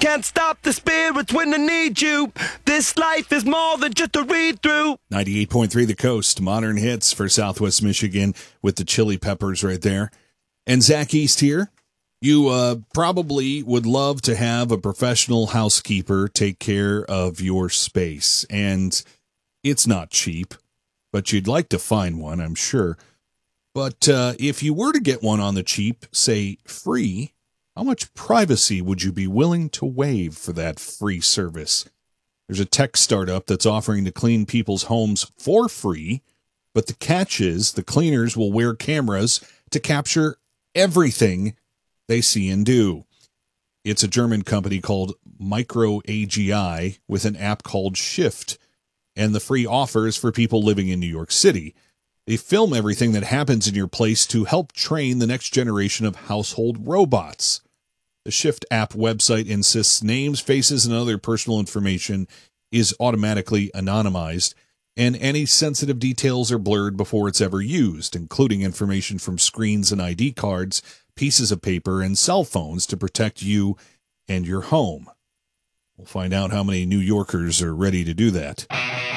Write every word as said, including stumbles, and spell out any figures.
can't stop the spirits when they need you. This life is more than just a read-through. ninety-eight point three The Coast, modern hits for Southwest Michigan with the Chili Peppers right there. And Zach East here. You uh, probably would love to have a professional housekeeper take care of your space. And it's not cheap, but you'd like to find one, I'm sure. But uh, if you were to get one on the cheap, say free, how much privacy would you be willing to waive for that free service? There's a tech startup that's offering to clean people's homes for free, but the catch is the cleaners will wear cameras to capture everything they see and do. It's a German company called MicroAGI with an app called Shift, and the free offer is for people living in New York City. They film everything that happens in your place to help train the next generation of household robots. The Shift app website insists names, faces, and other personal information is automatically anonymized, and any sensitive details are blurred before it's ever used, including information from screens and I D cards, pieces of paper, and cell phones to protect you and your home. We'll find out how many New Yorkers are ready to do that.